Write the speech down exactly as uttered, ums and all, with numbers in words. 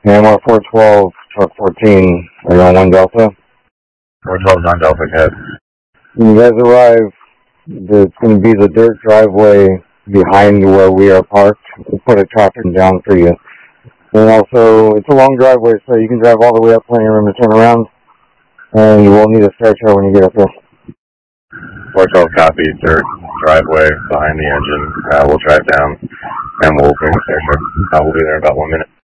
And we're four twelve, truck fourteen, are you on one Delta? four twelve is on Delta, Cat. When you guys arrive, it's going to be the dirt driveway behind where we are parked. We'll put a traffic down for you. And also, it's a long driveway, so you can drive all the way up, plenty of room to turn around. And you will need a spare tire when you get up there. four twelve copy, dirt driveway behind the engine. Uh, we'll drive down and we'll bring the spare tire. Uh, we'll be there in about one minute.